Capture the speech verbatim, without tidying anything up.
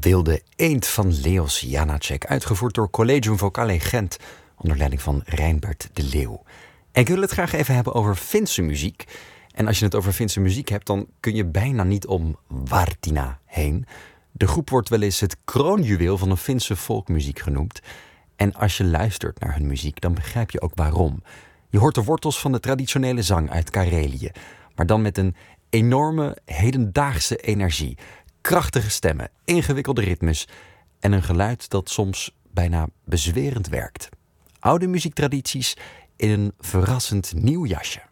Wilde Eend van Leos Janáček, uitgevoerd door Collegium Vocale Gent onder leiding van Reinbert de Leeuw. En ik wil het graag even hebben over Finse muziek. En als je het over Finse muziek hebt, dan kun je bijna niet om Vartina heen. De groep wordt wel eens het kroonjuweel van de Finse folkmuziek genoemd. En als je luistert naar hun muziek, dan begrijp je ook waarom. Je hoort de wortels van de traditionele zang uit Karelië, maar dan met een enorme hedendaagse energie. Krachtige stemmen, ingewikkelde ritmes en een geluid dat soms bijna bezwerend werkt. Oude muziektradities in een verrassend nieuw jasje.